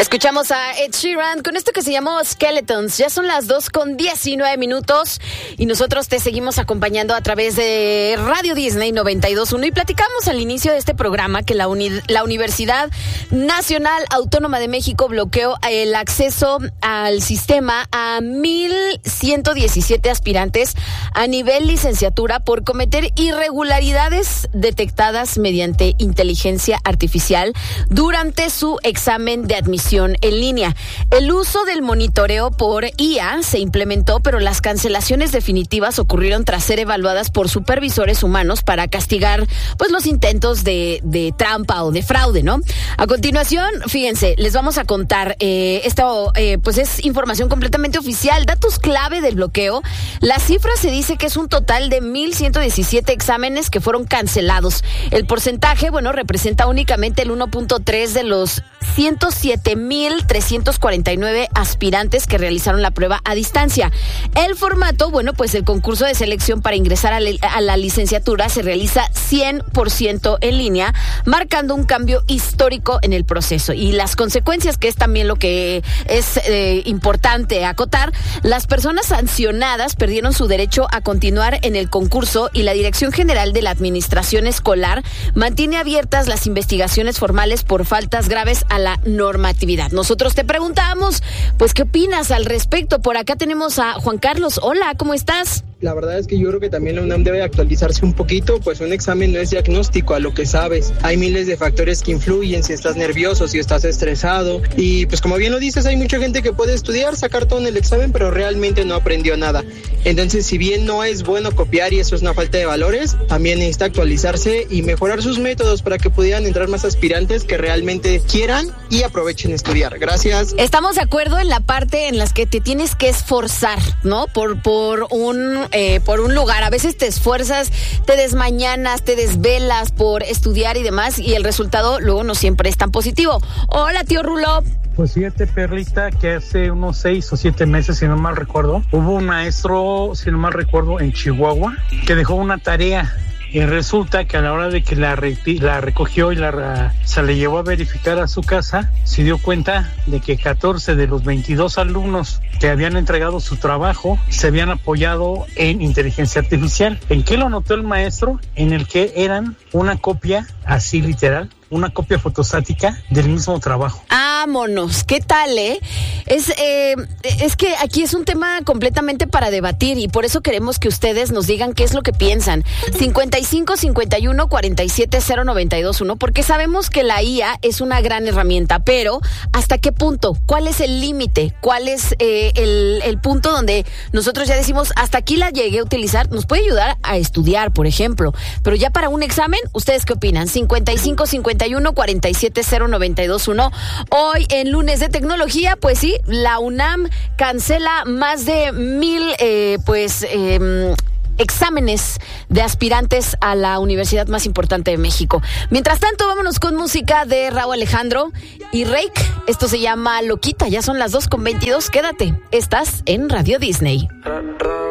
Escuchamos a Ed Sheeran con esto que se llamó Skeletons. Ya son las 2:19 y nosotros te seguimos acompañando a través de Radio Disney 92.1 y platicamos al inicio de este programa que la Universidad Nacional Autónoma de México bloqueó el acceso al sistema a 1,117 aspirantes a nivel licenciatura por cometer irregularidades detectadas mediante inteligencia artificial durante su examen de admisión en línea. El uso del monitoreo por IA se implementó, pero las cancelaciones definitivas ocurrieron tras ser evaluadas por supervisores humanos para castigar pues los intentos de trampa o de fraude, ¿no? A continuación, fíjense, les vamos a contar esto, pues es información completamente oficial, datos clave del bloqueo. La cifra se dice que es un total de 1,117 exámenes que fueron cancelados. El porcentaje, bueno, representa únicamente el 1.3 de los 107,349 aspirantes que realizaron la prueba a distancia. El formato, bueno, pues el concurso de selección para ingresar a la licenciatura se realiza 100% en línea, marcando un cambio histórico en el proceso. Y las consecuencias, que es también lo que es importante acotar, las personas sancionadas perdieron su derecho a continuar en el concurso y la Dirección General de la Administración Escolar mantiene abiertas las investigaciones formales por faltas graves a la normatividad. Nosotros te preguntamos, pues, ¿qué opinas al respecto? Por acá tenemos a Juan Carlos. Hola, ¿cómo estás? La verdad es que yo creo que también la UNAM debe actualizarse un poquito, pues un examen no es diagnóstico a lo que sabes. Hay miles de factores que influyen, si estás nervioso, si estás estresado. Y pues como bien lo dices, hay mucha gente que puede estudiar, sacar todo en el examen, pero realmente no aprendió nada. Entonces, si bien no es bueno copiar y eso es una falta de valores, también necesita actualizarse y mejorar sus métodos para que pudieran entrar más aspirantes que realmente quieran y aprovechen estudiar. Gracias. Estamos de acuerdo en la parte en las que te tienes que esforzar, ¿no? Por un lugar. A veces te esfuerzas, te desmañanas, te desvelas por estudiar y demás, y el resultado luego no siempre es tan positivo. Hola, tío Rulo. Pues fíjate, Perlita, que hace unos 6 o 7 meses, si no mal recuerdo, hubo un maestro, si no mal recuerdo, en Chihuahua, que dejó una tarea. Y resulta que a la hora de que la recogió y se le llevó a verificar a su casa, se dio cuenta de que 14 de los 22 alumnos que habían entregado su trabajo se habían apoyado en inteligencia artificial. ¿En qué lo notó el maestro? En el que eran una copia, así literal, una copia fotostática del mismo trabajo. Vámonos, ¿qué tal, Es que aquí es un tema completamente para debatir y por eso queremos que ustedes nos digan qué es lo que piensan. 55 51 47 0921, porque sabemos que la IA es una gran herramienta, pero ¿hasta qué punto? ¿Cuál es el límite? ¿Cuál es el punto donde nosotros ya decimos, hasta aquí la llegué a utilizar? Nos puede ayudar a estudiar, por ejemplo, pero ya para un examen, ¿ustedes qué opinan? 55 51 47 0921. Hoy en Lunes de Tecnología, pues sí, la UNAM cancela más de 1,000 exámenes de aspirantes a la universidad más importante de México. Mientras tanto, vámonos con música de Rauw Alejandro y Rake. Esto se llama Loquita. Ya son las 2:22. Quédate. Estás en Radio Disney.